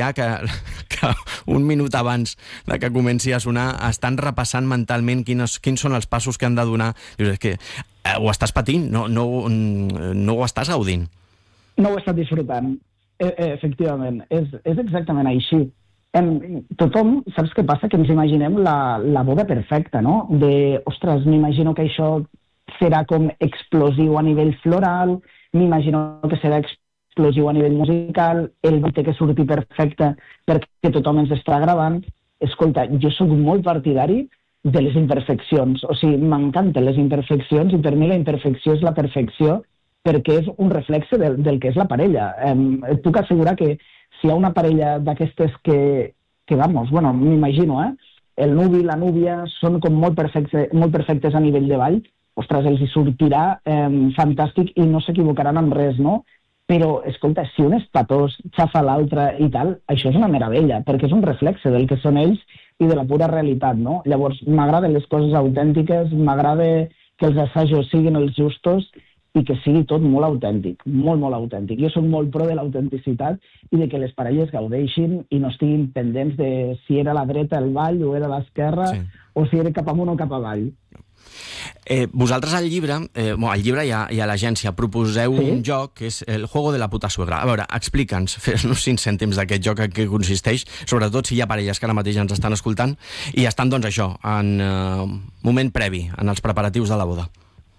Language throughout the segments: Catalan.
imaginar que un minut abans de que comenci a sonar estan repassant mentalment quins són els passos que han de donar. Dius, és que ho estàs patint, no ho estàs gaudint. No ho he estat disfrutant, efectivament. És exactament així. Tothom, saps què passa? Que ens imaginem la boda perfecta, no? Ostres, m'imagino que això serà com explosiu a nivell floral, m'imagino que serà explosiu a nivell musical, el ball té que sortir perfecte perquè tothom ens està gravant. Escolta, jo sóc molt partidari de les imperfeccions, o sigui, m'encanten les imperfeccions i per mi la imperfecció és la perfecció perquè és un reflexe del que és la parella. Et puc assegurar que si hi ha una parella d'aquestes que vamos, bueno, m'imagino, el nuvi i la núvia són com molt perfectes a nivell de ball, ostres, els hi sortirà fantàstic i no s'equivocaran amb res, no? Però, escolta, si un és patós, xafa l'altre i tal, això és una meravella, perquè és un reflexe del que són ells i de la pura realitat, no? Llavors, m'agraden les coses autèntiques, m'agrada que els assajos siguin els justos i que sigui tot molt autèntic, molt, molt autèntic. Jo soc molt pro de l'autenticitat i de que les parelles gaudeixin i no estiguin pendents de si era a la dreta el ball o era a l'esquerra, o si era cap amunt o cap avall. Vosaltres al llibre i a l'agència proposeu un joc que és el juego de la puta suegra. A veure, explica'ns, fes-nos 5 cèntims d'aquest joc en què consisteix, sobretot si hi ha parelles que ara mateix ens estan escoltant i estan, doncs, això, en moment previ, en els preparatius de la boda.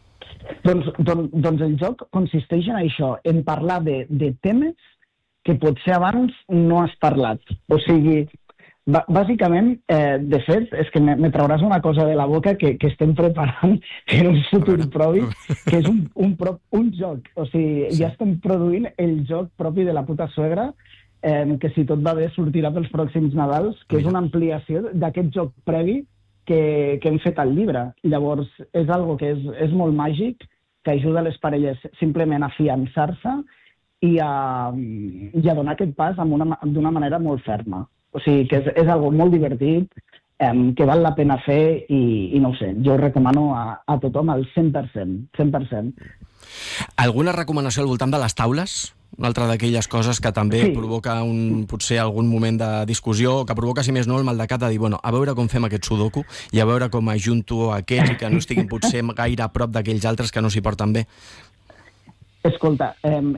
Doncs el joc consisteix en això, en parlar de temes que potser abans no has parlat. O sigui, bàsicament, de fet, és que me trauràs una cosa de la boca que estem preparant per un futur propi, que és un joc. O sigui, ja estem produint el joc propi de la puta suegra, que si tot va bé sortirà pels pròxims Nadals, que és una ampliació d'aquest joc previ que hem fet al llibre. Llavors, és algo que és molt màgic, que ajuda les parelles simplement a fiançar-se i a donar aquest pas d'una manera molt ferma. O sigui, que és algo molt divertit, que val la pena fer i no ho sé, jo ho recomano a tothom al 100%. Alguna recomanació al voltant de les taules? Una altra d'aquelles coses que també provoca potser algun moment de discussió, que provoca, si més no, el maldecat de dir, bueno, a veure com fem aquest sudoku i a veure com ajunto aquests i que no estiguin potser gaire a prop d'aquells altres que no s'hi porten bé. Escolta,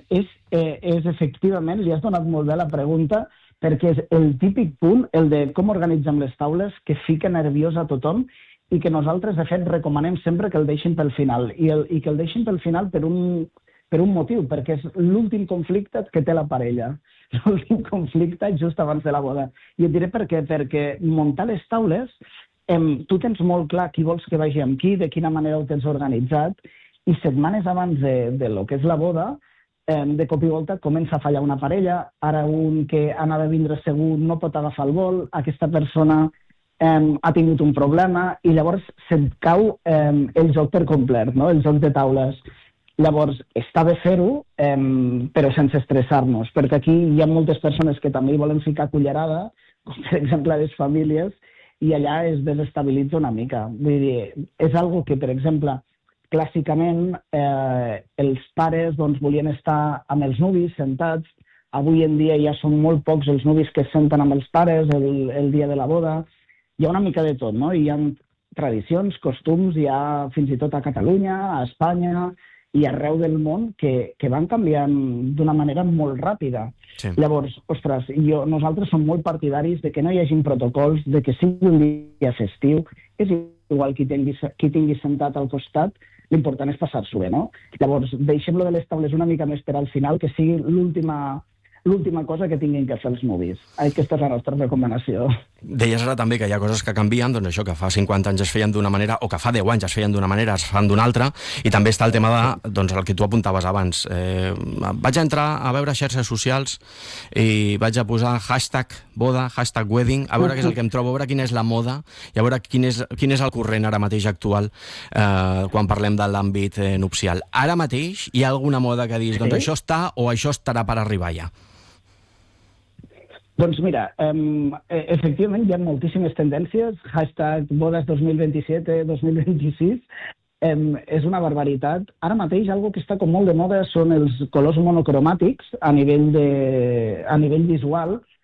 és efectivament, li has donat molt bé la pregunta, perquè és el típic punt, el de com organitzem les taules, que fica nerviós a tothom i que nosaltres, de fet, recomanem sempre que el deixin pel final. I que el deixin pel final per un motiu, perquè és l'últim conflicte que té la parella. L'últim conflicte just abans de la boda. I et diré per què. Perquè muntar les taules, tu tens molt clar qui vols que vagi amb qui, de quina manera ho tens organitzat, i setmanes abans de lo que és la boda, de cop i volta comença a fallar una parella, ara un que anava a vindre segur no pot agafar el vol, aquesta persona ha tingut un problema i llavors se't cau el joc per complet, no? El joc de taules. Llavors, està bé fer-ho, però sense estressar-nos, perquè aquí hi ha moltes persones que també hi volen ficar cullerada, com per exemple les famílies, i allà es desestabilitza una mica. Vull dir, és algo que, per exemple, clàssicament, els pares volien estar amb els nuvis sentats. Avui en dia ja són molt pocs els nuvis que es senten amb els pares el dia de la boda. Hi ha una mica de tot, no? Hi ha tradicions, costums, hi ha fins i tot a Catalunya, a Espanya i arreu del món que van canviant d'una manera molt ràpida. Sí. Llavors, ostres, nosaltres som molt partidaris de que no hi hagin protocols, de que sigui un dia festiu, és igual qui tingui sentat al costat, l'important és passar-s'ho bé, no? Llavors, deixem-lo de les taules una mica més per al final, que sigui l'última cosa que tinguin que fer els nuvis. Aquesta és la nostra recomanació. Deies ara també que hi ha coses que canvien, doncs això, que fa 50 anys es feien d'una manera, o que fa 10 anys es feien d'una manera, es fan d'una altra, i també està el tema de, doncs, el que tu apuntaves abans. Vaig entrar a veure xarxes socials i vaig a posar hashtag boda, hashtag wedding, a veure què és el que em trobo, a veure quina és la moda, i a veure quin és el corrent ara mateix actual quan parlem de l'àmbit nupcial. Ara mateix hi ha alguna moda que diguis, doncs això està o això estarà per arribar ja? Doncs mira, efectivament hi ha moltíssimes tendències, hashtag bodes 2027, 2026, és una barbaritat. Ara mateix algo que està com molt de moda són els colors monocromàtics a nivell visual,